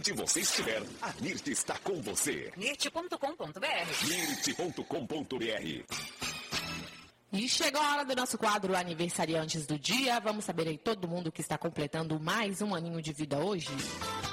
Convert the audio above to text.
Onde você estiver, a NIRT está com você. NIRT.com.br. NIRT.com.br. E chegou a hora do nosso quadro Aniversariantes do Dia. Vamos saber aí todo mundo que está completando mais um aninho de vida hoje?